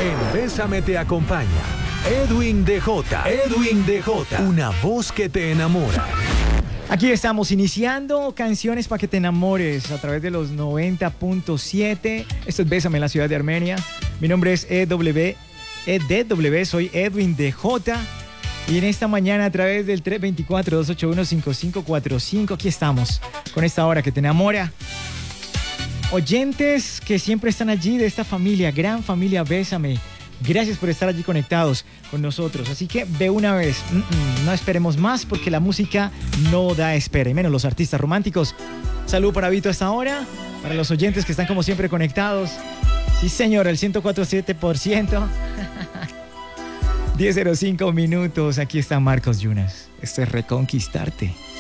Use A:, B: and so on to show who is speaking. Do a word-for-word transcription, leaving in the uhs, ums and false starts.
A: En Bésame te acompaña Edwin D J. Edwin D J. Una voz que te enamora.
B: Aquí estamos iniciando Canciones para que te enamores a través de los noventa punto siete. Esto es Bésame en la ciudad de Armenia. Mi nombre es E W, E D W, soy Edwin D J. Y en esta mañana a través del tres dos cuatro, dos ocho uno, cinco cinco cuatro cinco, aquí estamos con esta hora que te enamora. Oyentes que siempre están allí de esta familia, gran familia Bésame. Gracias por estar allí conectados con nosotros. Así que de una vez, mm-mm, no esperemos más porque la música no da espera, y menos los artistas románticos. Salud para Vito a esta hora, para los oyentes que están como siempre conectados. Sí señor, el ciento cuatro punto siete por ciento. diez cero cinco minutos, aquí está Marcos Yunas. Esto es Reconquistarte.